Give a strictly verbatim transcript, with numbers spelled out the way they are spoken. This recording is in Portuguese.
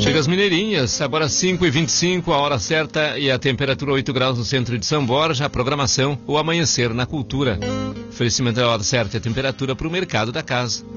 Chega as mineirinhas, agora cinco e vinte e cinco, a hora certa e a temperatura oito graus no centro de São Borja, a programação, o amanhecer na cultura. Oferecimento da hora certa e a temperatura para o mercado da casa.